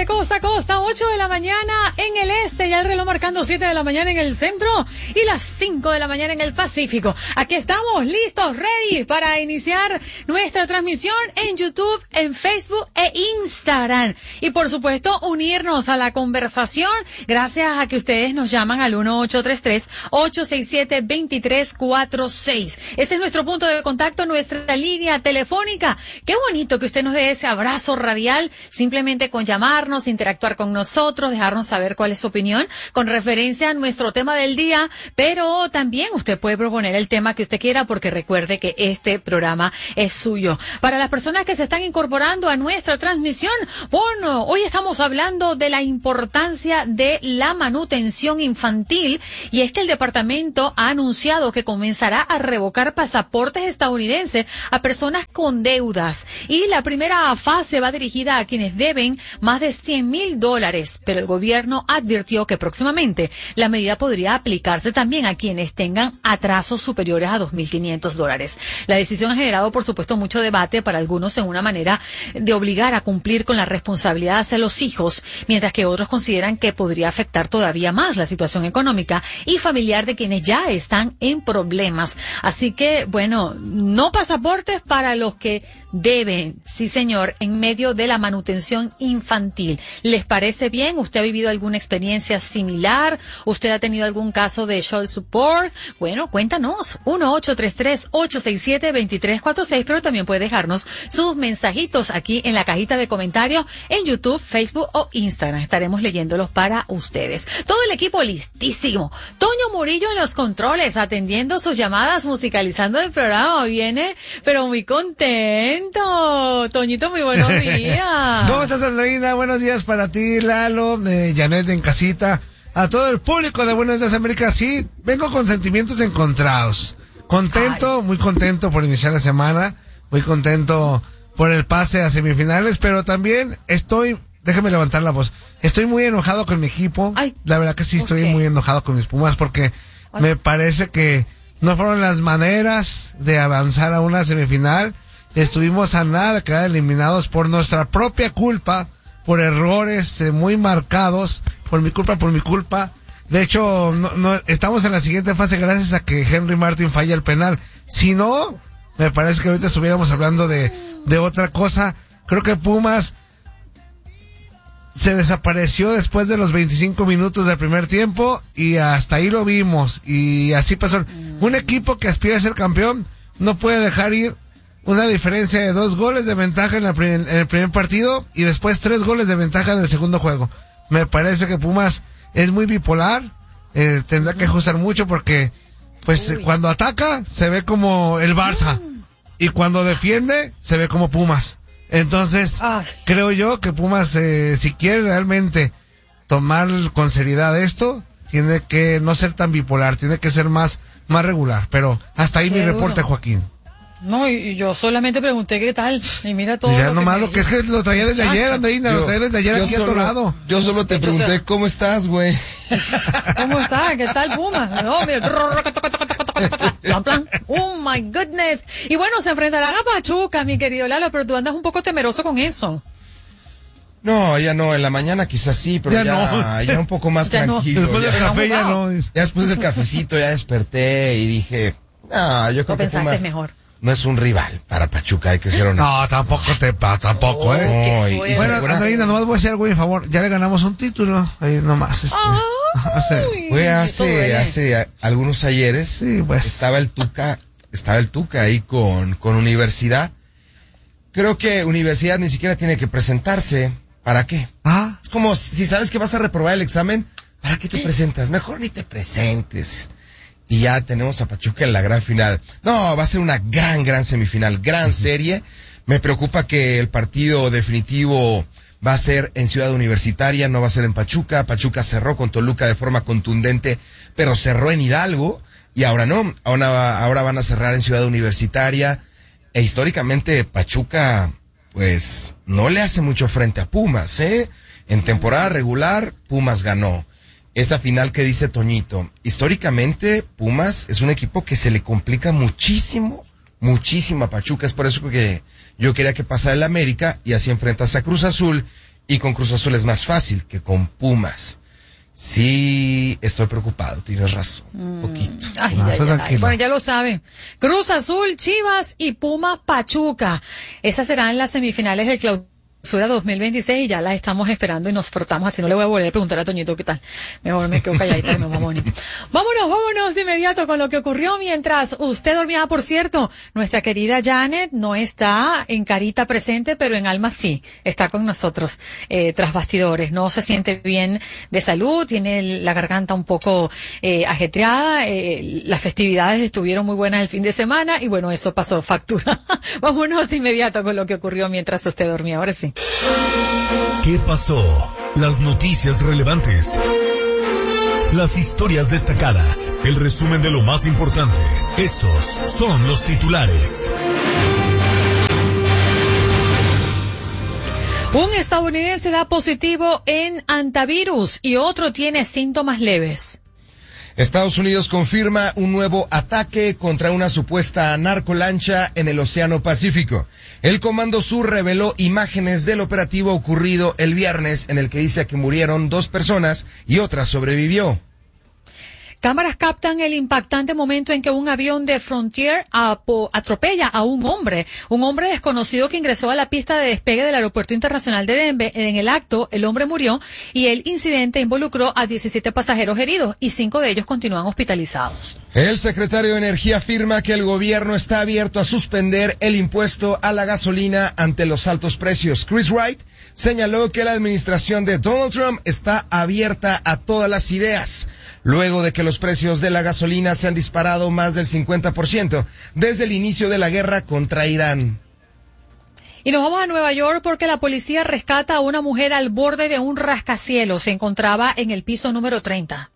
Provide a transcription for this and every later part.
costa a costa, 8 de la mañana en el este, ya el reloj marcando 7 de la mañana en el centro y las 5 de la mañana en el Pacífico. Aquí estamos listos, ready para iniciar nuestra transmisión en YouTube, en Facebook e Instagram. Y por supuesto, unirnos a la conversación gracias a que ustedes nos llaman al 1833-867-2346. Ese es nuestro punto de contacto, nuestra línea telefónica. Qué bonito que usted nos dé ese abrazo radial, simplemente con llamarnos, interactuar con nosotros, dejarnos saber cuál es su opinión con referencia a nuestro tema del día, pero también usted puede proponer el tema que usted quiera, porque recuerde que este programa es suyo. Para las personas que se están incorporando a nuestra transmisión, bueno, hoy estamos hablando de la importancia de la manutención infantil, y es que el departamento ha anunciado que comenzará a revocar pasaportes estadounidenses a personas con deudas, y la primera fase va dirigida a quienes deben más de $100,000, pero el gobierno advirtió que próximamente la medida podría aplicarse también a quienes tengan atrasos superiores a $2,500. La decisión ha generado, por supuesto, mucho debate, para algunos en una manera de obligar a cumplir con la responsabilidad hacia los hijos, mientras que otros consideran que podría afectar todavía más la situación económica y familiar de quienes ya están en problemas. Así que, bueno, no pasaportes para los que deben, sí señor, en medio de la manutención infantil. ¿Les parece bien? ¿Usted ha vivido alguna experiencia similar? ¿Usted ha tenido algún caso de child support? Bueno, cuéntanos. 1-833-867-2346, pero también puede dejarnos sus mensajitos aquí en la cajita de comentarios en YouTube, Facebook o Instagram. Estaremos leyéndolos para ustedes. Todo el equipo listísimo. Toño Murillo en los controles, atendiendo sus llamadas, musicalizando el programa. Hoy viene, pero muy contento. Toñito, muy buenos días. ¿Cómo estás, Andreina? Buenos días para ti, Lalo, Janet en casita, a todo el público de Buenos Días América. Sí, vengo con sentimientos encontrados. Contento, muy contento por iniciar la semana, muy contento por el pase a semifinales, pero también déjame levantar la voz, estoy muy enojado con mi equipo. La verdad que sí, estoy muy enojado con mis Pumas, porque me parece que no fueron las maneras de avanzar a una semifinal. Estuvimos a nada de quedar eliminados por nuestra propia culpa, por errores muy marcados, por mi culpa. De hecho, no estamos en la siguiente fase gracias a que Henry Martin falla el penal. Si no, me parece que ahorita estuviéramos hablando de otra cosa. Creo que Pumas se desapareció después de los 25 minutos del primer tiempo, y hasta ahí lo vimos, y así pasó. Un equipo que aspira a ser campeón no puede dejar ir una diferencia de 2 goles de ventaja en el primer partido y después 3 goles de ventaja en el segundo juego. Me parece que Pumas es muy bipolar, tendrá que ajustar mucho, porque cuando ataca se ve como el Barça y cuando defiende se ve como Pumas. Entonces, creo yo que Pumas, si quiere realmente tomar con seriedad esto, tiene que no ser tan bipolar, tiene que ser más regular. Pero hasta ahí mi reporte, Joaquín. No, y yo solamente pregunté qué tal, y mira todo. Mira nomás lo que es que lo traía desde ayer, Andreina, lo traía desde ayer aquí atorado. Yo solo te pregunté, ¿cómo estás, güey? ¿Cómo estás? ¿Qué tal, Pumas? No, mira. Oh my goodness. Y bueno, se enfrentarán a Pachuca, mi querido Lalo, pero tú andas un poco temeroso con eso. No, ya no, en la mañana quizás sí, pero ya un poco más tranquilo. Después del café ya no. Ya después del cafecito ya desperté y dije, yo creo que Pumas mejor. No es un rival para Pachuca, hay que ser honesto. No, tampoco, Bueno, Andreina, nomás voy a hacer algo en favor. Ya le ganamos un título, ahí nomás. Hace algunos ayeres, sí, pues. estaba el Tuca ahí con Universidad. Creo que Universidad ni siquiera tiene que presentarse. ¿Para qué? Es como si sabes que vas a reprobar el examen, ¿para qué te presentas? Mejor ni te presentes. Y ya tenemos a Pachuca en la gran final. No, va a ser una gran semifinal, gran serie. Me preocupa que el partido definitivo va a ser en Ciudad Universitaria, no va a ser en Pachuca. Pachuca cerró con Toluca de forma contundente, pero cerró en Hidalgo, y ahora no. Ahora van a cerrar en Ciudad Universitaria. E históricamente Pachuca, pues, no le hace mucho frente a Pumas, En temporada regular, Pumas ganó. Esa final que dice Toñito, históricamente Pumas es un equipo que se le complica muchísimo a Pachuca. Es por eso que yo quería que pasara el América y así enfrentas a Cruz Azul Y con Cruz Azul es más fácil que con Pumas. Sí, estoy preocupado, tienes razón, un poquito. Bueno, ya lo saben. Cruz Azul, Chivas y Pumas Pachuca. Esas serán las semifinales del Clausura 2026 y ya las estamos esperando y nos frotamos así. No le voy a volver a preguntar a Toñito qué tal. Mejor me quedo calladita y me vamos bonito. Vámonos de inmediato con lo que ocurrió mientras usted dormía. Por cierto, nuestra querida Janet no está en carita presente, pero en alma sí. Está con nosotros, tras bastidores. No se siente bien de salud, tiene la garganta un poco ajetreada. Las festividades estuvieron muy buenas el fin de semana y bueno, eso pasó factura. Vámonos de inmediato con lo que ocurrió mientras usted dormía. Ahora sí. ¿Qué pasó? Las noticias relevantes. Las historias destacadas. El resumen de lo más importante. Estos son los titulares. Un estadounidense da positivo en antivirus y otro tiene síntomas leves. Estados Unidos confirma un nuevo ataque contra una supuesta narcolancha en el Océano Pacífico. El Comando Sur reveló imágenes del operativo ocurrido el viernes en el que dice que murieron 2 personas y otra sobrevivió. Cámaras captan el impactante momento en que un avión de Frontier atropella a un hombre desconocido que ingresó a la pista de despegue del Aeropuerto Internacional de Denver. En el acto, el hombre murió y el incidente involucró a 17 pasajeros heridos y 5 de ellos continúan hospitalizados. El secretario de Energía afirma que el gobierno está abierto a suspender el impuesto a la gasolina ante los altos precios. Chris Wright señaló que la administración de Donald Trump está abierta a todas las ideas, luego de que los precios de la gasolina se han disparado más del 50% desde el inicio de la guerra contra Irán. Y nos vamos a Nueva York porque la policía rescata a una mujer al borde de un rascacielos. Se encontraba en el piso número 30.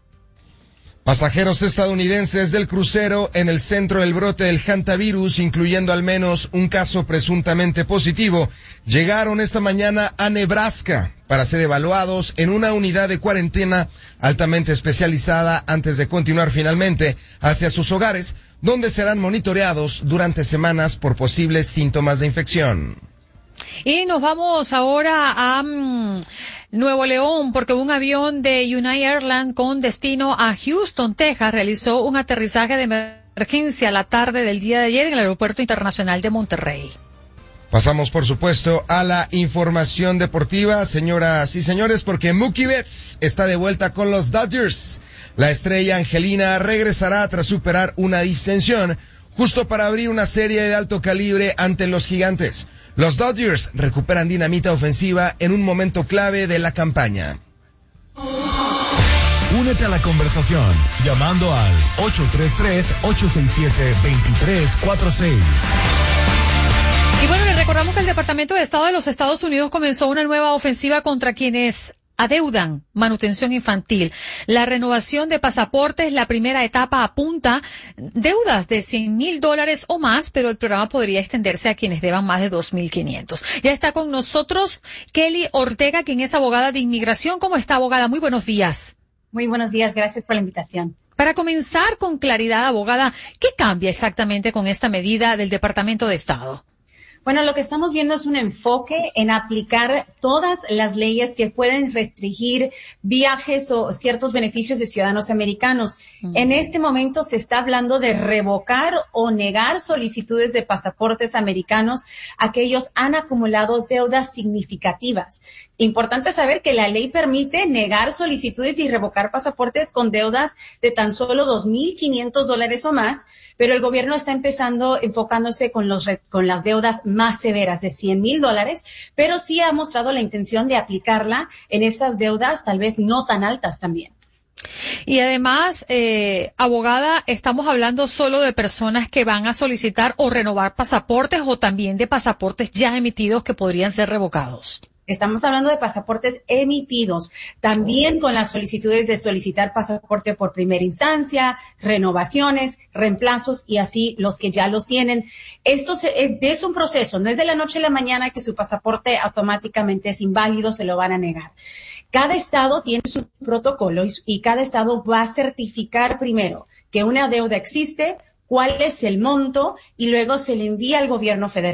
Pasajeros estadounidenses del crucero en el centro del brote del hantavirus, incluyendo al menos un caso presuntamente positivo, llegaron esta mañana a Nebraska para ser evaluados en una unidad de cuarentena altamente especializada antes de continuar finalmente hacia sus hogares, donde serán monitoreados durante semanas por posibles síntomas de infección. Y nos vamos ahora a Nuevo León porque un avión de United Airlines con destino a Houston, Texas, realizó un aterrizaje de emergencia la tarde del día de ayer en el Aeropuerto Internacional de Monterrey. Pasamos, por supuesto, a la información deportiva, señoras y señores, porque Mookie Betts está de vuelta con los Dodgers. La estrella angelina regresará tras superar una distensión, justo para abrir una serie de alto calibre ante los gigantes. Los Dodgers recuperan dinamita ofensiva en un momento clave de la campaña. Únete a la conversación llamando al 833-867-2346. Y bueno, les recordamos que el Departamento de Estado de los Estados Unidos comenzó una nueva ofensiva contra quienes adeudan manutención infantil. La renovación de pasaportes, la primera etapa apunta deudas de $100,000 o más, pero el programa podría extenderse a quienes deban más de 2,500. Ya está con nosotros Kelly Ortega, quien es abogada de inmigración. ¿Cómo está, abogada? Muy buenos días. Muy buenos días, gracias por la invitación. Para comenzar con claridad, abogada, ¿qué cambia exactamente con esta medida del Departamento de Estado? Bueno, lo que estamos viendo es un enfoque en aplicar todas las leyes que pueden restringir viajes o ciertos beneficios de ciudadanos americanos. En este momento se está hablando de revocar o negar solicitudes de pasaportes americanos a aquellos han acumulado deudas significativas. Importante saber que la ley permite negar solicitudes y revocar pasaportes con deudas de tan solo $2,500 o más, pero el gobierno está enfocándose con las deudas más severas de $100,000, pero sí ha mostrado la intención de aplicarla en esas deudas tal vez no tan altas también. Y además, abogada, ¿estamos hablando solo de personas que van a solicitar o renovar pasaportes o también de pasaportes ya emitidos que podrían ser revocados? Estamos hablando de pasaportes emitidos, también con las solicitudes de solicitar pasaporte por primera instancia, renovaciones, reemplazos y así los que ya los tienen. Esto es un proceso, no es de la noche a la mañana que su pasaporte automáticamente es inválido, se lo van a negar. Cada estado tiene su protocolo y cada estado va a certificar primero que una deuda existe, cuál es el monto y luego se le envía al gobierno federal.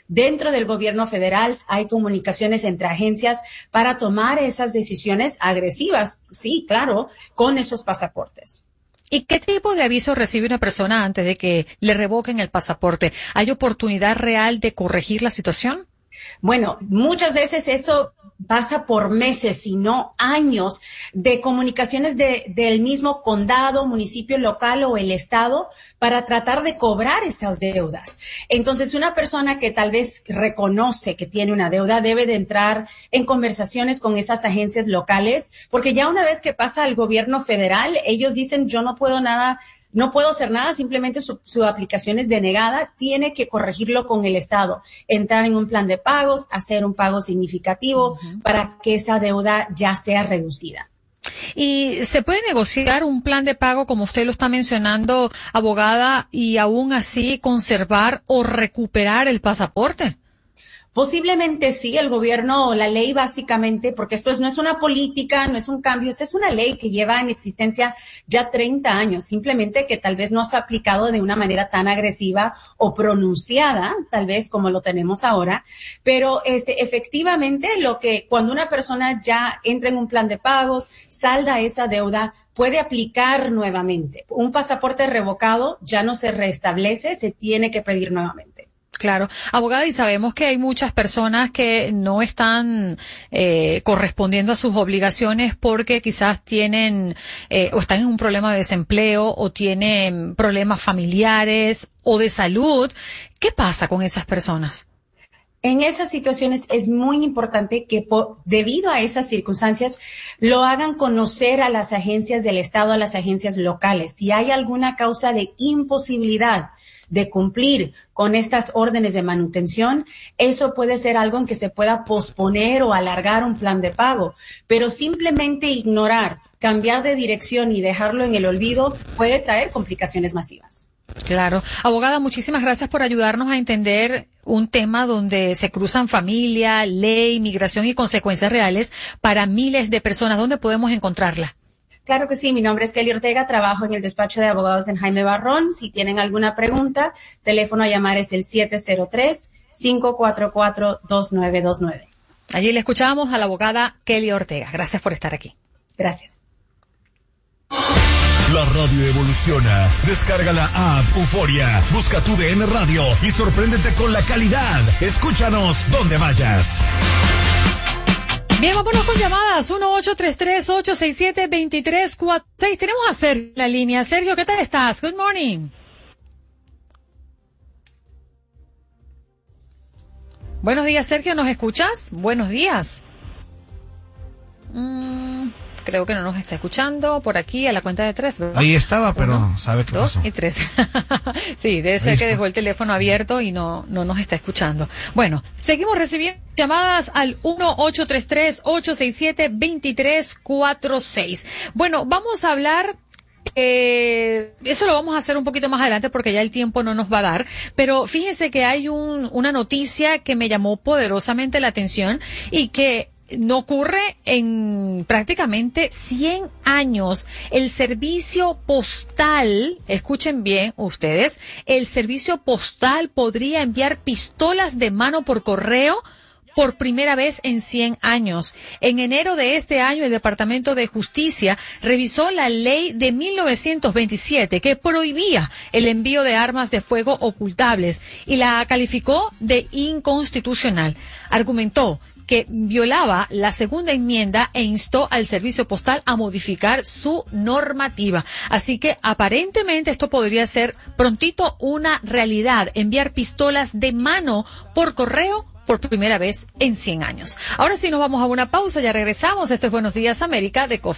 dentro del gobierno federal hay comunicaciones entre agencias para tomar esas decisiones agresivas, sí, claro, con esos pasaportes. ¿Y qué tipo de aviso recibe una persona antes de que le revoquen el pasaporte? ¿Hay oportunidad real de corregir la situación? Bueno, muchas veces eso pasa por meses, si no años, de comunicaciones del mismo condado, municipio local o el estado para tratar de cobrar esas deudas. Entonces, una persona que tal vez reconoce que tiene una deuda debe de entrar en conversaciones con esas agencias locales, porque ya una vez que pasa al gobierno federal, ellos dicen, yo no puedo hacer nada, simplemente su aplicación es denegada, tiene que corregirlo con el Estado, entrar en un plan de pagos, hacer un pago significativo para que esa deuda ya sea reducida. ¿Y se puede negociar un plan de pago, como usted lo está mencionando, abogada, y aún así conservar o recuperar el pasaporte? Posiblemente sí, el gobierno, la ley básicamente, porque esto no es una política, no es un cambio, es una ley que lleva en existencia ya 30 años, simplemente que tal vez no se ha aplicado de una manera tan agresiva o pronunciada, tal vez como lo tenemos ahora, pero efectivamente cuando una persona ya entra en un plan de pagos, salda esa deuda, puede aplicar nuevamente. Un pasaporte revocado ya no se restablece, se tiene que pedir nuevamente. Claro, abogada, y sabemos que hay muchas personas que no están correspondiendo a sus obligaciones porque quizás tienen o están en un problema de desempleo o tienen problemas familiares o de salud. ¿Qué pasa con esas personas? En esas situaciones es muy importante que debido a esas circunstancias lo hagan conocer a las agencias del Estado, a las agencias locales. Si hay alguna causa de imposibilidad de cumplir con estas órdenes de manutención, eso puede ser algo en que se pueda posponer o alargar un plan de pago, pero simplemente ignorar, cambiar de dirección y dejarlo en el olvido puede traer complicaciones masivas. Claro. Abogada, muchísimas gracias por ayudarnos a entender un tema donde se cruzan familia, ley, migración y consecuencias reales para miles de personas. ¿Dónde podemos encontrarla? Claro que sí, mi nombre es Kelly Ortega, trabajo en el despacho de abogados en Jaime Barrón. Si tienen alguna pregunta, teléfono a llamar es el 703-544-2929. Allí le escuchamos a la abogada Kelly Ortega. Gracias por estar aquí. Gracias. La radio evoluciona. Descarga la app Euforia, busca tu DN Radio y sorpréndete con la calidad. Escúchanos donde vayas. Bien, vámonos con llamadas. 1-833-867-2346. Tenemos a Sergio en la línea. Sergio, ¿qué tal estás? Good morning. Buenos días, Sergio. ¿Nos escuchas? Buenos días. Creo que no nos está escuchando por aquí a la cuenta de 3, ¿verdad? Ahí estaba, pero ¿sabe qué pasó? 2 y 3. Sí, debe ser que dejó el teléfono abierto y no nos está escuchando. Bueno, seguimos recibiendo llamadas al 1-833-867-2346. Bueno, vamos a hablar. Eso lo vamos a hacer un poquito más adelante porque ya el tiempo no nos va a dar, pero fíjense que hay una noticia que me llamó poderosamente la atención y que no ocurre en prácticamente 100 años. El servicio postal, escuchen bien ustedes, el servicio postal podría enviar pistolas de mano por correo por primera vez en 100 años. En enero de este año, el Departamento de Justicia revisó la ley de 1927 que prohibía el envío de armas de fuego ocultables y la calificó de inconstitucional. Argumentó que violaba la segunda enmienda e instó al servicio postal a modificar su normativa. Así que aparentemente esto podría ser prontito una realidad, enviar pistolas de mano por correo por primera vez en 100 años. Ahora sí nos vamos a una pausa, ya regresamos. Esto es Buenos Días América de Costa.